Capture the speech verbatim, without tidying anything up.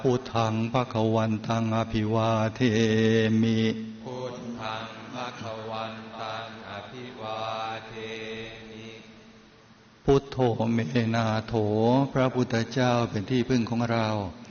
พุทธังภคววันตังอภิวาเทมิพุทธังภควันตังอภิวาเทมิพุทโธเมนาโถพระพุทธเจ้าเป็นที่พึ่งของเรา